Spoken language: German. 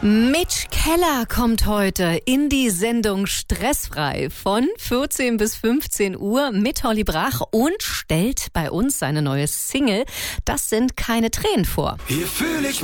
Mitch Keller kommt heute in die Sendung Stressfrei von 14 bis 15 Uhr mit Holly Brach und stellt bei uns seine neue Single Das sind keine Tränen vor. Hier fühle ich